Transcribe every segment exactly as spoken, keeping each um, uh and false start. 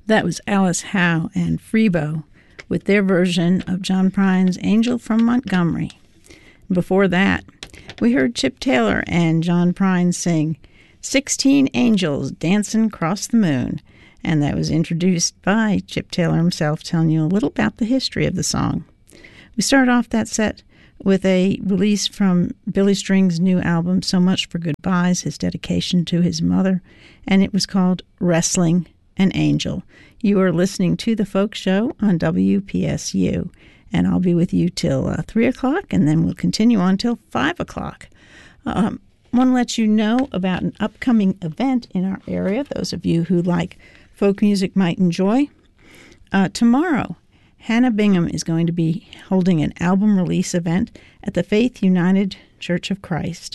That was Alice Howe and Freebo with their version of John Prine's Angel from Montgomery. Before that, we heard Chip Taylor and John Prine sing Sixteen Angels Dancing Across the Moon, and that was introduced by Chip Taylor himself, telling you a little about the history of the song. We started off that set with a release from Billy String's new album, So Much for Goodbyes, his dedication to his mother, and it was called Wrestling an Angel. You are listening to The Folk Show on W P S U, and I'll be with you till uh, three o'clock, and then we'll continue on till five o'clock. Um, I want to let you know about an upcoming event in our area, those of you who like folk music might enjoy. Uh, tomorrow, Hannah Bingham is going to be holding an album release event at the Faith United Church of Christ.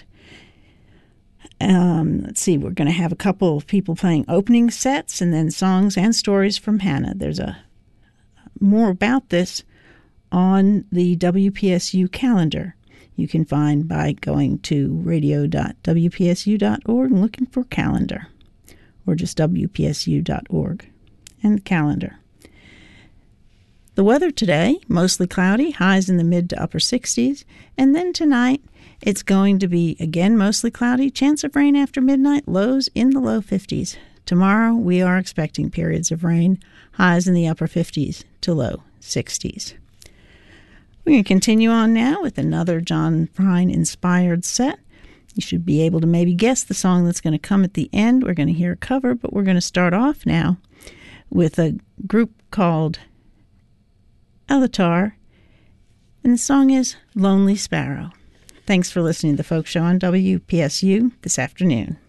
Um, let's see, we're going to have a couple of people playing opening sets and then songs and stories from Hannah. There's a more about this on the W P S U calendar. You can find by going to radio dot w p s u dot org and looking for calendar, or just w p s u dot org and calendar. The weather today, mostly cloudy, highs in the mid to upper sixties, and then tonight it's going to be again mostly cloudy, chance of rain after midnight, lows in the low fifties. Tomorrow we are expecting periods of rain, highs in the upper fifties to low sixties. We're going to continue on now with another John Prine-inspired set. You should be able to maybe guess the song that's going to come at the end. We're going to hear a cover, but we're going to start off now with a group called Alatar, and the song is Lonely Sparrow. Thanks for listening to The Folk Show on W P S U this afternoon.